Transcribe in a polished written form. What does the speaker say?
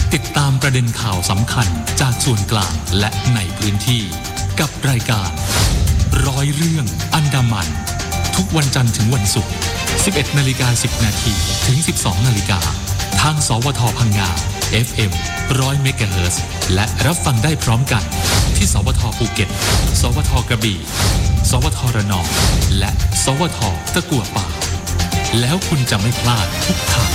ติดตามประเด็นข่าวสำคัญจากส่วนกลางและในพื้นที่กับรายการร้อยเรื่องอันดามันทุกวันจันทร์ถึงวันศุกร์ 11:10 น.ถึง 12:00 น.ทางสวทพังงา FM 100 เมกะเฮิรตซ์และรับฟังได้พร้อมกันที่สวทภูเก็ตสวทกระบี่สวทระนองและสวทตะกั่วป่าแล้วคุณจะไม่พลาดทุกข่าว